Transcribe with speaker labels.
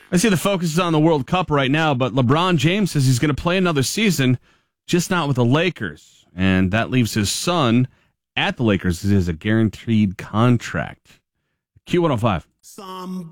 Speaker 1: I see the focus is on the World Cup right now, but LeBron James says he's going to play another season, just not with the Lakers. And that leaves his son at the Lakers. He has a guaranteed contract. Q105.